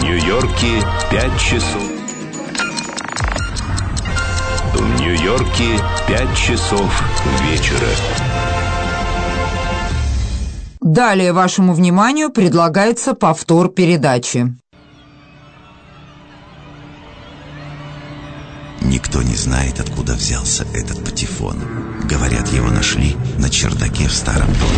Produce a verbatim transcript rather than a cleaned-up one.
Нью-Йорке пять часов. В Нью-Йорке пять часов вечера. Далее вашему вниманию предлагается повтор передачи. Никто не знает, откуда взялся этот патефон. Говорят, его нашли на чердаке в старом доме.